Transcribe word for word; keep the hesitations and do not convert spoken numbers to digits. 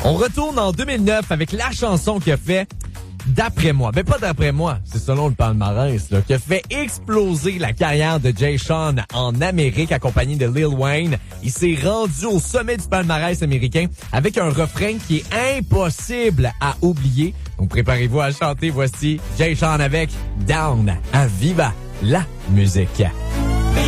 On retourne en deux mille neuf avec la chanson qui a fait, d'après moi, mais pas d'après moi, c'est selon le palmarès, là, qui a fait exploser la carrière de Jay Sean en Amérique, accompagné de Lil Wayne. Il s'est rendu au sommet du palmarès américain avec un refrain qui est impossible à oublier. Donc préparez-vous à chanter. Voici Jay Sean avec Down à Viva la musique.